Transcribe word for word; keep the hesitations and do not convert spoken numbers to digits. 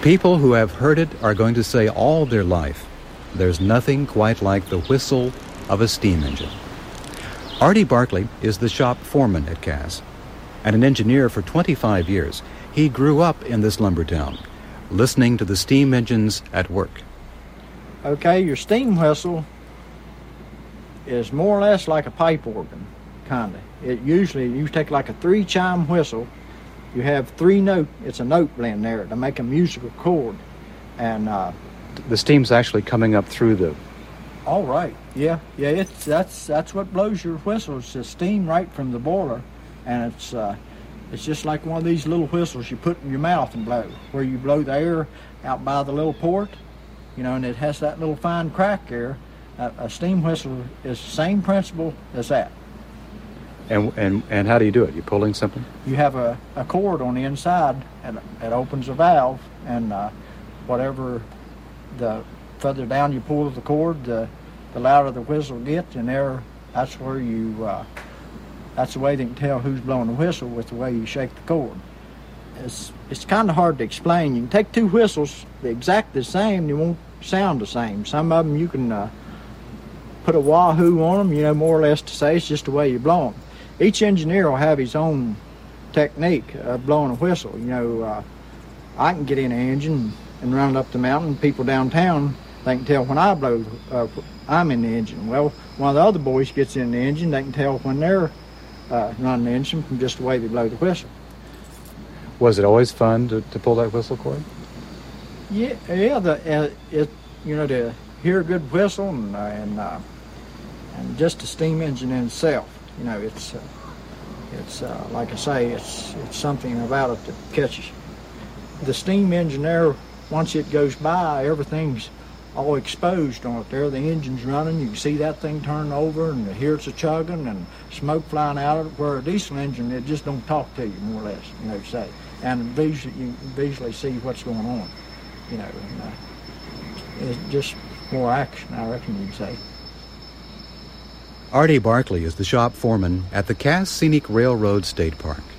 People who have heard it are going to say all their life, there's nothing quite like the whistle of a steam engine. Artie Barkley is the shop foreman at Cass, and an engineer for twenty-five years. He grew up in this lumber town, listening to the steam engines at work. Okay, your steam whistle is more or less like a pipe organ, kind of. It usually, you take like a three-chime whistle, you have three note, it's a note blend there to make a musical chord. And uh, the steam's actually coming up through the... All right, yeah, yeah, it's, that's that's what blows your whistle. It's the steam right from the boiler, and it's uh, it's just like one of these little whistles you put in your mouth and blow, where you blow the air out by the little port, you know, and it has that little fine crack there. A, a steam whistle is the same principle as that. And and and how do you do it? You pulling something? You have a, a cord on the inside, and it opens a valve, and uh, whatever the further down you pull the cord, the the louder the whistle gets, and there, that's where you, uh, that's the way they can tell who's blowing the whistle, with the way you shake the cord. It's it's kind of hard to explain. You can take two whistles, they're exactly the same, they won't sound the same. Some of them you can uh, put a wahoo on them, you know, more or less to say it's just the way you blow them. Each engineer will have his own technique of blowing a whistle. You know, uh, I can get in an engine and run it up the mountain. People downtown, they can tell when I blow, uh, I'm in the engine. Well, one of the other boys gets in the engine, they can tell when they're uh, running the engine from just the way they blow the whistle. Was it always fun to, to pull that whistle cord? Yeah, yeah. The uh, it, you know, to hear a good whistle and uh, and uh, and just the steam engine in itself. You know, it's uh, it's uh, like I say, it's it's something about it that catches you. The steam engine there, once it goes by, everything's all exposed on it there. The engine's running, you can see that thing turn over, and here it's a chugging and smoke flying out of it. Where a diesel engine, it just don't talk to you, more or less, you know, say. And visually, you can visually see what's going on, you know. And, uh, it's just more action, I reckon you'd say. Artie Barkley is the shop foreman at the Cass Scenic Railroad State Park.